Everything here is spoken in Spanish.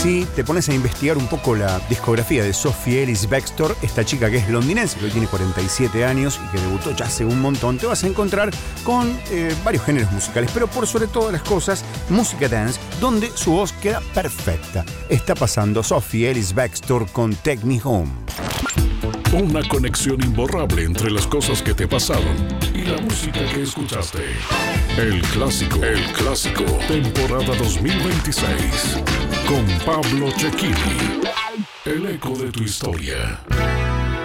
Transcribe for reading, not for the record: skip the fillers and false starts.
Si te pones a investigar un poco la discografía de Sophie Ellis-Bextor, esta chica que es londinense, que hoy tiene 47 años y que debutó ya hace un montón, te vas a encontrar con varios géneros musicales, pero por sobre todas las cosas, música dance, donde su voz queda perfecta. Está pasando Sophie Ellis-Bextor con Take Me Home. Una conexión imborrable entre las cosas que te pasaron y la música que escuchaste. El clásico, temporada 2026, con Pablo Cecchini. El eco de tu historia.